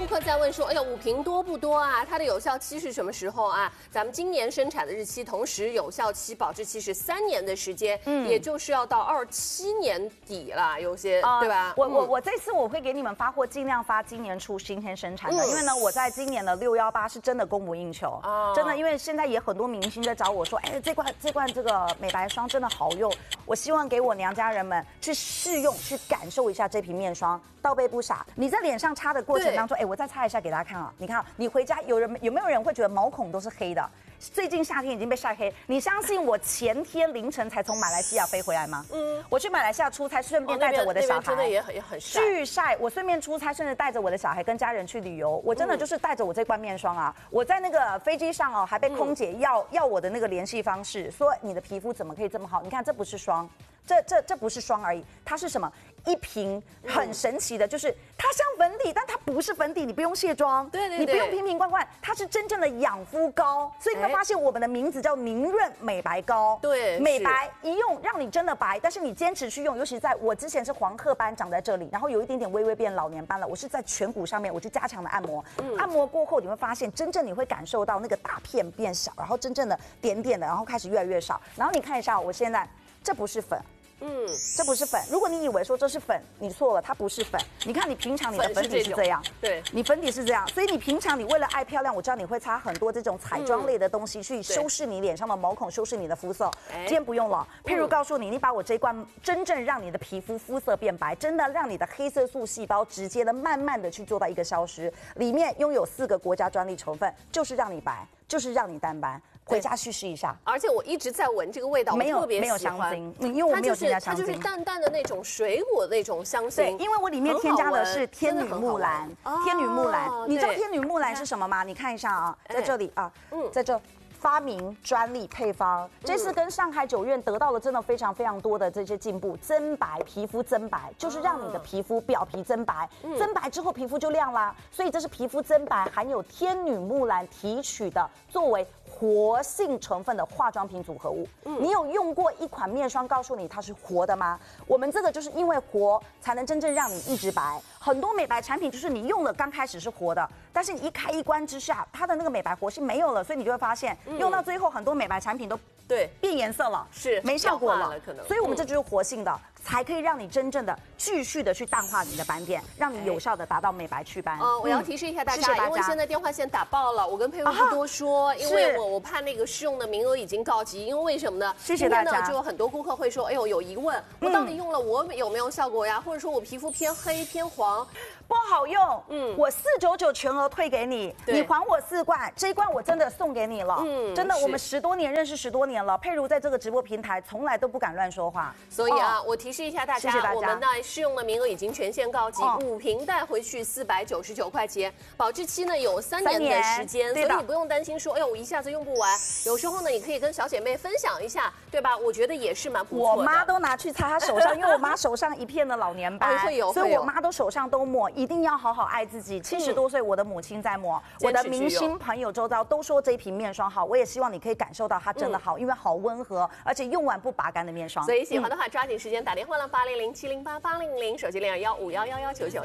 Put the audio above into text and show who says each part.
Speaker 1: 顾客在问说，哎呀，5瓶多不多啊？它的有效期是什么时候啊？咱们今年生产的日期，同时有效期保质期是3年的时间，也就是要到27年底了，有些对吧？
Speaker 2: 我这次我会给你们发货，尽量发今年初新鲜生产的，因为呢，我在今年的618是真的供不应求，真的，因为现在也很多明星在找我说，哎，这罐这个美白霜真的好用，我希望给我娘家人们去试用，去感受一下这瓶面霜，倒背不傻。你在脸上擦的过程当中，哎，我再擦一下给大家看啊，你看，你回家有没有人会觉得毛孔都是黑的？最近夏天已经被晒黑，你相信我前天凌晨才从马来西亚飞回来吗？我去马来西亚出差，顺便带着我的小孩，
Speaker 1: 真的也很晒。
Speaker 2: 去晒，我顺便出差，甚至带着我的小孩跟家人去旅游。我真的就是带着我这罐面霜啊，我在那个飞机上哦，还被空姐要我的那个联系方式，说你的皮肤怎么可以这么好？你看这不是霜。这不是霜而已，它是什么？一瓶很神奇的，就是它像粉底，但它不是粉底，你不用卸妆，
Speaker 1: 对，
Speaker 2: 你不用瓶瓶罐罐，它是真正的养肤膏。所以你会发现我们的名字叫凝润美白膏，
Speaker 1: 对，
Speaker 2: 美白一用让你真的白，但是你坚持去用，尤其在我之前是黄褐斑长在这里，然后有一点点微微变老年斑了，我是在颧骨上面我去加强了按摩，按摩过后你会发现真正你会感受到那个大片变小，然后真正的点点的，然后开始越来越少，然后你看一下我现在这不是粉。这不是粉。如果你以为说这是粉，你错了，它不是粉。你看你平常你的粉底是这样，
Speaker 1: 对，
Speaker 2: 你粉底是这样，所以你平常你为了爱漂亮，我知道你会擦很多这种彩妆类的东西去修饰你脸上的毛孔，修饰你的肤色。今天不用了，譬如告诉你，你把我这一罐真正让你的皮肤肤色变白，真的让你的黑色素细胞直接的慢慢的去做到一个消失，里面拥有4个国家专利成分，就是让你白，就是让你淡斑。回家去试一下，
Speaker 1: 而且我一直在闻这个味道，
Speaker 2: 没有
Speaker 1: 特别喜欢
Speaker 2: 香精，因为我没有添加香精，
Speaker 1: 它就是淡淡的那种水果的那种香型。
Speaker 2: 对，因为我里面添加的是天女木兰，天女木兰，你知道天女木兰是什么吗？你看一下啊，在这里啊，在这。发明专利配方，这次跟上海9院得到了真的非常非常多的这些进步。增白，皮肤增白，就是让你的皮肤表皮增白，增白之后皮肤就亮啦。所以这是皮肤增白含有天女木兰提取的，作为活性成分的化妆品组合物。你有用过一款面霜告诉你它是活的吗？我们这个就是因为活才能真正让你一直白。很多美白产品就是你用了刚开始是活的，但是你一开一关之下，它的那个美白活性没有了，所以你就会发现用到最后很多美白产品都变颜色了，
Speaker 1: 是
Speaker 2: 没效果了，
Speaker 1: 可能。
Speaker 2: 所以我们这就是活性的，才可以让你真正的继续的去淡化你的斑点，让你有效的达到美白祛斑。
Speaker 1: 我要提示一下大家，因为现在电话线打爆了，我跟佩蓉不多说，因为我怕那个试用的名额已经告急。因为为什么呢？
Speaker 2: 谢谢大家。
Speaker 1: 今天呢，就有很多顾客会说，哎呦，有疑问，我到底用了我有没有效果呀？或者说我皮肤偏黑偏黄，
Speaker 2: 不好用。我499全额退给你，你还我4罐，这一罐我真的送给你了。真的，我们10多年认识10多年了，佩如在这个直播平台从来都不敢乱说话。
Speaker 1: 所以啊，我提示一下大家，我们的试用的名额已经全线告急，5瓶带回去499块钱，保质期呢有3年的时间，所以你不用担心说，哎呦，我一下子用不完。有时候呢，你可以跟小姐妹分享一下，对吧？我觉得也是蛮不错的。
Speaker 2: 我妈都拿去擦她手上，因为我妈手上一片的老年斑，所以我妈都手上都抹，一定要好好爱自己。70多岁，我的母亲在抹，我的明星朋友周遭都说这一瓶面霜好，我也希望你可以感受到它真的好，因为好温和，而且用完不拔干的面霜。
Speaker 1: 所以喜欢的话，抓紧时间打电话了，800-708-800，手机021-511199。